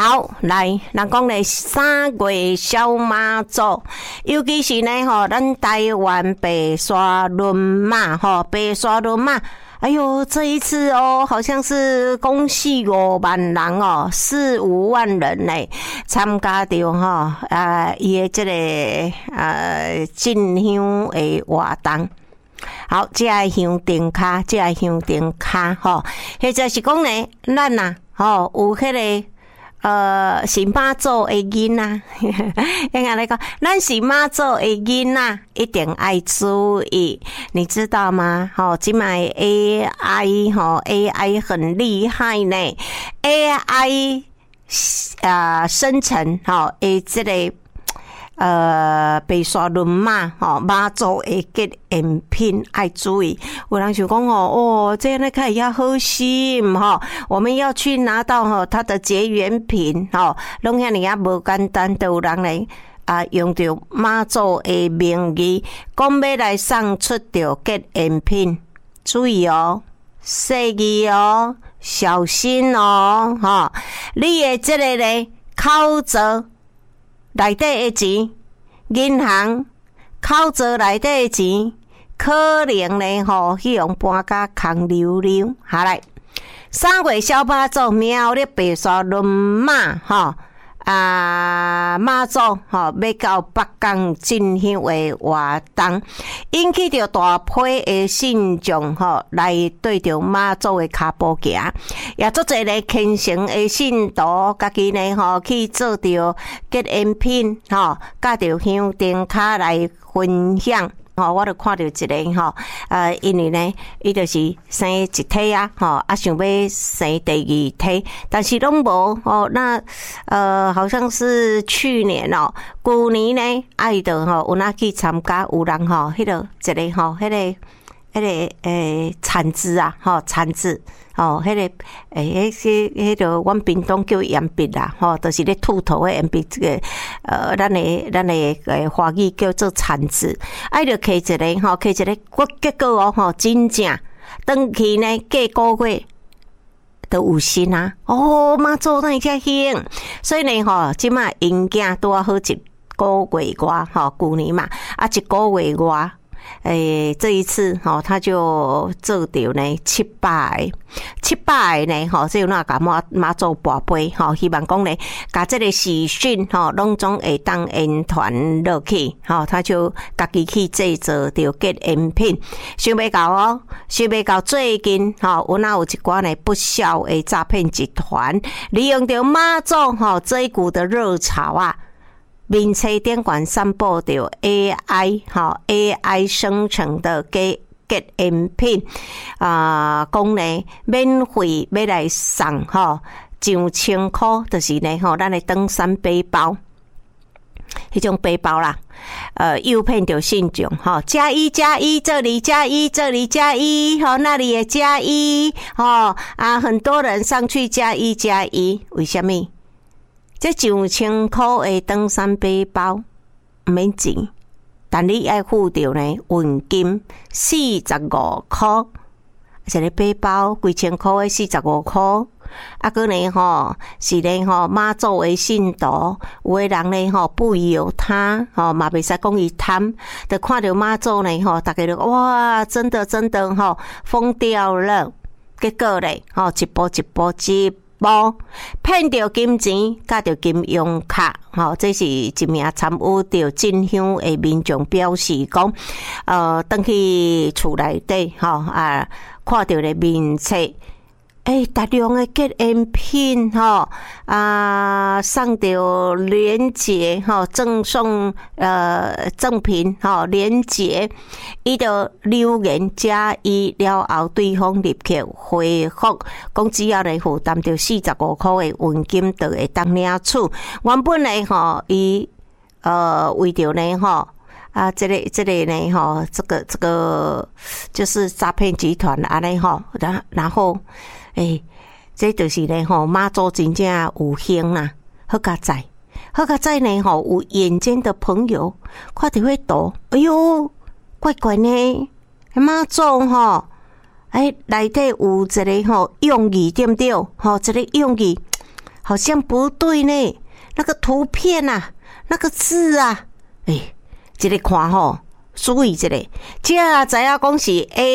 好，来，人讲咧3月小妈祖，尤其是呢咱台湾白沙轮马白沙轮马。哎呦，这一次好像是恭喜5万人4、5万人呢参加到伊的这个进香的活动。好，这个香灯卡，或者是讲呢，咱有迄个是妈祖的囡仔，应该来讲，咱是妈祖的囡仔，一定爱注意，你知道吗？现在 AI 很厉害呢 ，AI 生成这个白沙轮马妈祖的结缘品爱注意。有人想讲这样看也好心我们要去拿到他的结缘品拢遐尼无简单，都有人来用着妈祖的名义，讲要来送出着结缘品，注意细意小心你的这个咧口罩内底的钱，银行口罩内底的钱，可能呢去用搬甲空溜溜。好来，3月小妈祖苗栗白沙轮马妈祖要到北港进香的活动，引起着大批的信众来对着妈祖的脚步行，也足侪咧虔诚的信徒，家己呢去做着结缘品甲着香灯卡来分享。我就看到一个因为呢，伊就是生一体想要生第二体，但是拢无那好像是去年旧年呢，伊就有哪去参加，有人迄个一个迄个产子产子迄个阮屏东叫盐笔啦就是咧秃头的盐笔，这个咱的华语叫做产子，就摕一个结果真正转去呢过个月都有心妈祖那遮兴，所以呢即马因囝拄好1个月外旧年嘛1个月外。这一次他就做到呢700个呢只有那甲妈祖跋杯希望讲呢甲这个喜讯拢总会当延传落去他就家己去制作着结缘品，想要到最近有一寡呢不孝的诈骗集团利用着妈祖这一股的热潮面册顶管散布着 AI 生成的结缘品讲呢免费要来送2000块，就是呢咱的登山背包，迄种背包啦，诱骗着信众加一，这里加一，这里加一那里也加一很多人上去加一，为什么？这2000块的登山背包不免钱，但你要付掉呢运金45块，一个背包几千块的45块，个呢是呢妈祖的信徒，有的人呢不疑有他嘛袂使讲伊贪，就看到妈祖呢大家就哇真的疯掉了，结果咧一步骗着金钱，甲着金用卡，这是一名参与着进香的民众表示讲，回去厝内底看到咧面册，大量的结缘品送着连结赠送赠品连结，伊就留言加一了后，对方立刻回复讲只要来负担着45块的运金，就会当领取。原本呢伊为着呢这个呢这个就是诈骗集团安尼然后这就是呢妈祖真正有兴啦，好佳哉呢有眼尖的朋友看到迄图，哎哟怪怪呢，妈祖内底有一个用意对不对？一个用意好像不对呢，那个图片啊，那个字啊，这个看吼，注意这个，这知影讲是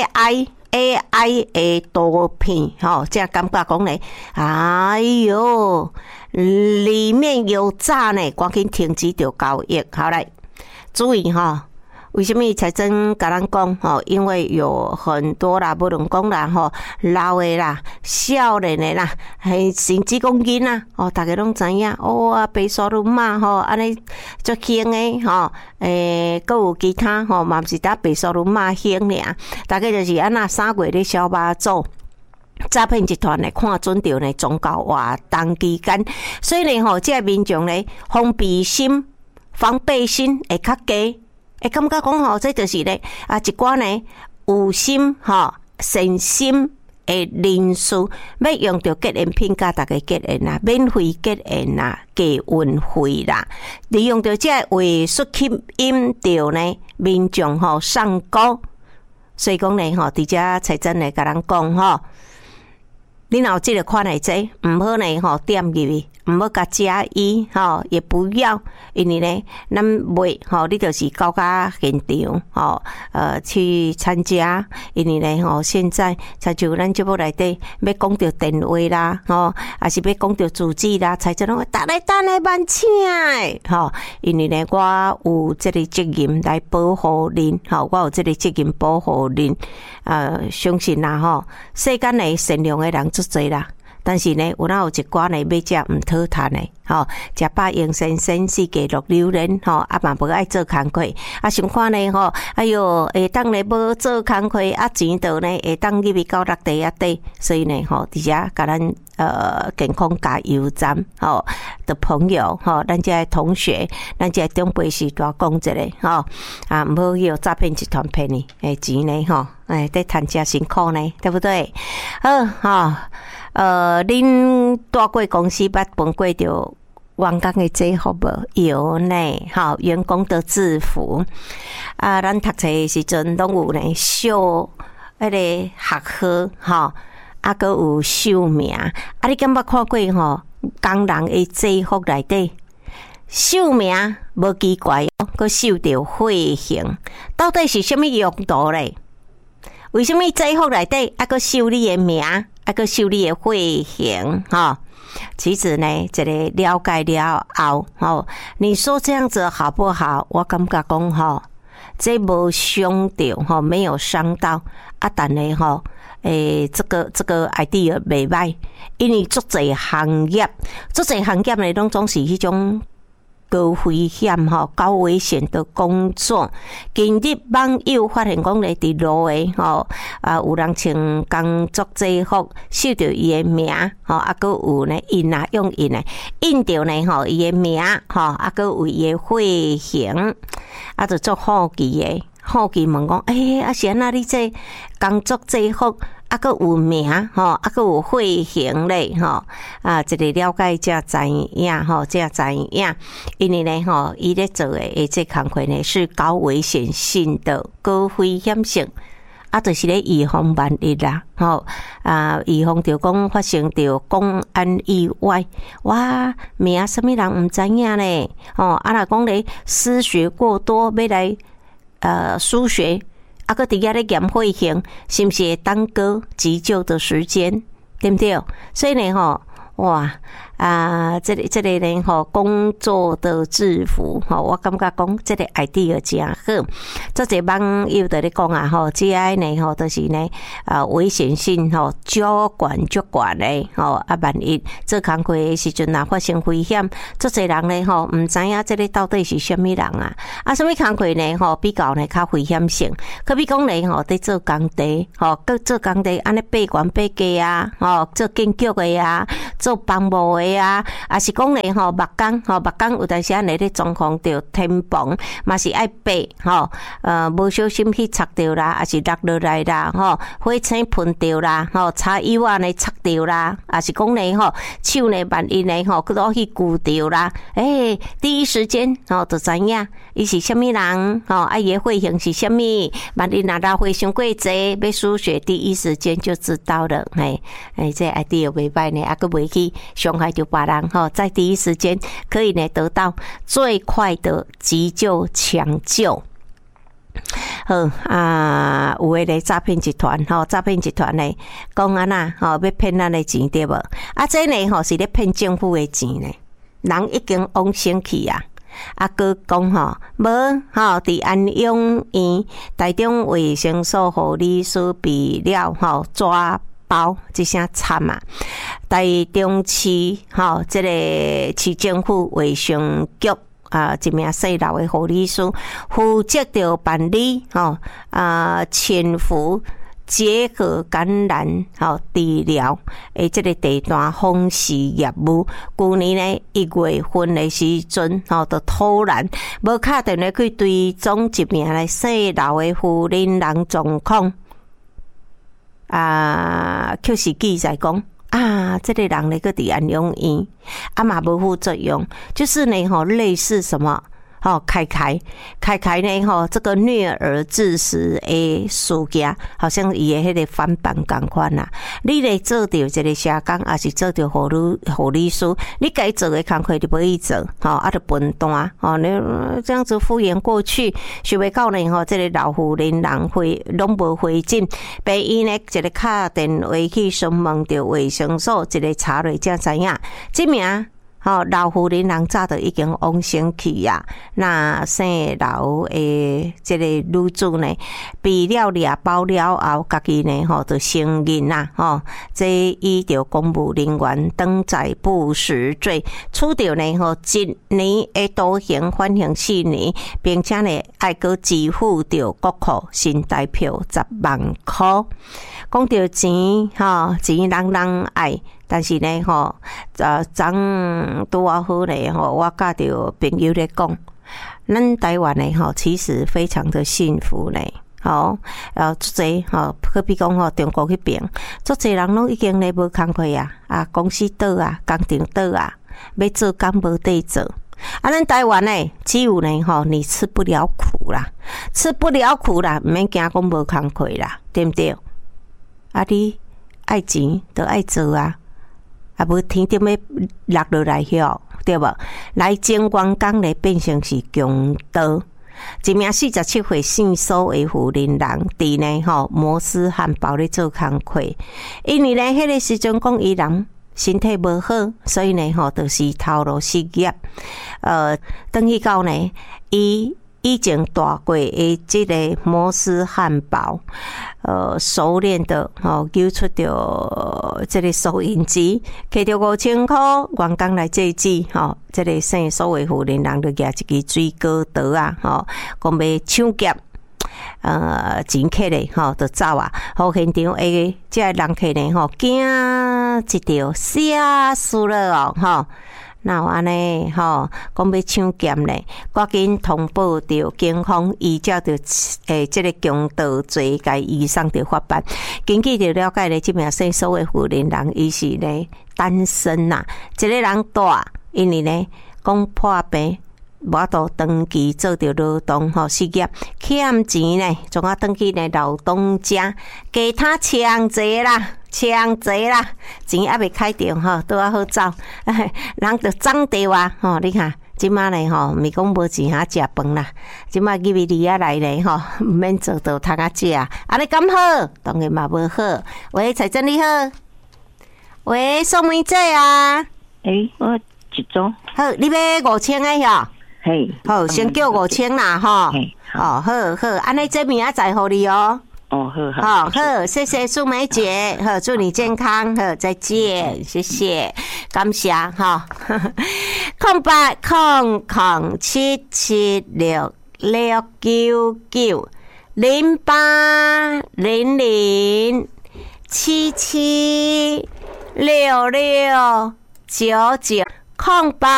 AI 的图片，这感觉讲呢，哎哟，里面有诈呢，赶紧停止掉交易。好来，注意哈。为什么财政甲咱讲因为有很多啦，无论讲啦老的啦、少年的啦，甚至讲囡仔大家拢知影白沙鲁马安尼足兴的搁有其他嘛毋是搭白沙鲁马兴尔，大概就是安那3月咧小巴做。诈骗集团呢，看准到呢宗教活动期间，所以呢这民众呢防备心会较低。感觉讲这就是咧一寡呢有心善心的人士，要用到结缘品甲大家结缘啦，免费结缘啦，加运费啦，利用到这话术吸引到呢民众上钩，所以讲呢伫遮才真来甲咱讲你若有这个款的这唔好呢点入去，唔好甲加一也不要，因为呢咱袂你就是到甲现场去参加，因为呢现在才就咱节目内底要讲到电话啦还是要讲到住址啦，才真讲等来慢请因为呢我有这个责任来保护恁我有这个责任保护恁相信啦世间内善良的人足多啦，但是呢有哪有一寡呢要食毋讨趁的食饱用先生世界落榴莲嘛无爱做工课想看呢哎哟会当呢无做工课钱倒呢会当入去到落地底，所以呢伫遮甲咱健康加油站的朋友咱这同学，咱这长辈时大讲一个毋好有诈骗集团骗你钱呢在趁遮辛苦呢，对不对？好恁大过公司捌分过着员工的制服无？有呢员工的制服咱读册的时阵拢有呢秀迄个学号搁有秀名你敢捌看过工人的制服内底秀名无奇怪搁秀着血型，到底是什么用途咧？为什么制服内底搁秀你的名搁秀你的血型其实呢这个了解了后你说这样子好不好？我感觉讲这无伤到没有伤到但呢这个 idea 袂歹，因为足侪行业呢拢总是迄种高危险高危险的工作。近日网友发现讲咧伫路诶有人穿工作制服，秀着伊诶名搁有呢印用印呢印着呢伊诶名搁有伊诶血型就做好奇诶。好奇问讲是安那你这工作制服搁有名搁有血型咧这个了解才知影才知影，因为呢伊咧做的这工课呢是高危险性的、高危险性就是咧预防万一啦预防着讲发生着公安意外，我名什么人毋知影咧若讲咧失学过多要来输血搁伫遐咧验血型，是不是会耽搁急救的时间，对不对？所以呢哇这个呢工作的制服我感觉讲这个 idea 真好。这些网友在咧讲这呢就是呢危险性足悬的万一做工课的时阵发生危险，这些人呢毋知影这个到底是什么人什么工课呢比较呢较危险性，可比讲呢在做工地做工地安尼爬悬爬架做建筑的做房务的也是讲咧木工有当时啊咧状况着天棚嘛是爱爬无小心去插着啦，也是落落来啦火星喷着啦柴油呢插着啦，也是讲咧手呢万一呢去倒去cứu着啦第一时间就知影伊是什么人伊的血型是什么，万一若老血伤过济要输血，第一时间就知道了这 idea 袂歹呢搁袂去伤害到别人在第一时间可以呢得到最快的急救抢救。好啊，有诶咧诈骗集团诈骗集团呢讲安那要骗咱的钱对无？啊，这呢是咧骗政府的钱呢，人已经往生去啊。啊，佮讲无伫安永院台中卫生所护理师被了抓包，这声惨啊！台中市这个市政府卫生局一名细老的护理师负责着办理潜伏结核感染治疗诶，这个地段访视业务，去年呢1月份的时阵就突然无打电话去追踪一名咧细老的妇人人状况确实记载讲这个人咧个伫安永院嘛无副作用，就是呢类似什么凯呢这个虐儿致死的事件，好像伊的迄个翻版同款啦。你来做着一个社工，还是做着护理师，你该做的工课就不去做，就分担你这样子敷衍过去，想要到呢这个老妇人人会拢无回诊，病院呢一个打电话去询问着卫生所，一个查落才知影，这名老妇人人早就已经往生去啊。那姓老的这个女主呢，被了抓包了后，家己呢就承认啦这依着公务人员等载不实罪，处着呢1年的徒刑，缓刑4年，并且呢还阁支付着国库新台币10万块。讲到钱钱人爱。但是呢昨拄啊好呢我甲着朋友咧讲，咱台湾呢其实非常的幸福呢。足济可比讲中国迄边，足济人拢已经咧无工课公司倒工厂倒要做工无地做。咱台湾呢，只有呢你吃不了苦啦，毋免惊讲无工课啦，对不对？你爱钱就爱做无天顶要落落来晓，对无？来前员工咧变成是强盗。一名47岁姓苏的妇人人伫呢摩斯汉堡咧做工课，因为呢迄个时阵讲伊人身体无好，所以呢就是头路失业。等于到呢以前大过的这个摩斯汉堡，熟练的揪出着这个收银机，摕着5000块，员工来制止这个姓苏的妇人人就举一支水果刀讲要抢劫。真客咧就走好现场的这个人客呢惊一条吓死了那有安尼讲要抢劫咧，赶紧通报着警方，依照着这个强盗罪该移送着法办。根据着了解咧，这名姓苏的妇人人伊是咧单身一个人大，因为呢讲破病。无法度长期做着劳动失业，欠钱呢，总要登去呢劳动者，给他抢贼啦，钱还未开着都要好走，人就涨掉你看。即马呢毋是讲无钱食饭啦，即马入去里来呢毋免做到通食，安尼敢好？当然嘛无好。喂，财政你好，喂，宋梅姐我一组。 好，你要5000个哟。好，先叫5000啦好，安尼这名再互你好，谢谢苏梅姐，好，祝你健康，好，再见，谢谢，感谢08007766990800776699